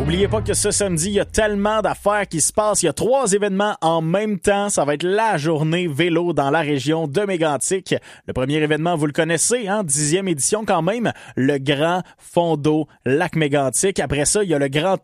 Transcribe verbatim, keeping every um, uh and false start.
Oubliez pas que ce samedi, il y a tellement d'affaires qui se passent. Il y a trois événements en même temps. Ça va être la journée vélo dans la région de Mégantic. Le premier événement, vous le connaissez, hein, dixième édition quand même, le Grand Fond d'eau Lac Mégantic. Après ça, il y a le Grand